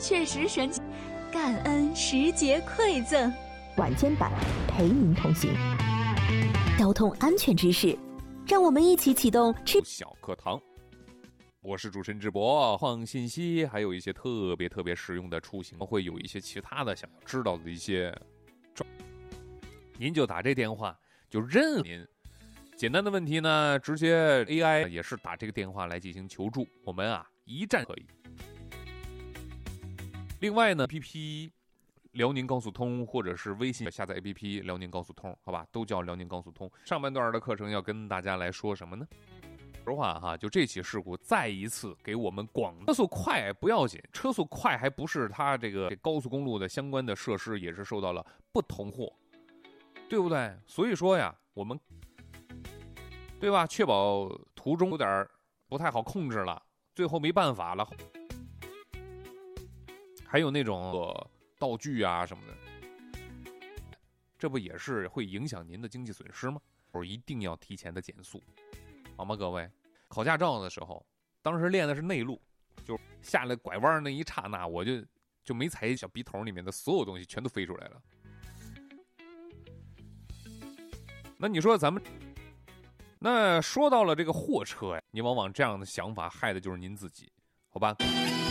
确实神奇，感恩时节馈赠。 晚间版陪您同行。交通安全知识，让我们一起启动小课堂。我是主持人智博，放信息，还有一些特别实用的出行，会有一些其他的想要知道的一些，您就打这电话，就任您简单的问题呢，直接 AI 也是打这个电话来进行求助，我们一站可以。另外呢 APP 辽宁高速通，或者是微信下载 APP 辽宁高速通，好吧，都叫辽宁高速通。上半段的课程要跟大家来说什么呢？实话就这起事故再一次给我们车速快不要紧，车速快还不是它这个高速公路的相关的设施也是受到了不同祸，对不对？所以说呀，我们对吧，确保途中有点不太好控制了，最后没办法了。还有那种道具什么的，这不也是会影响您的经济损失吗？一定要提前的减速，好吗？各位，考驾照的时候，当时练的是内路，就是下来拐弯那一刹那，我就没踩小笔筒里面的所有东西全都飞出来了。那你说那说到了这个货车呀，你往往这样的想法害的就是您自己，好吧？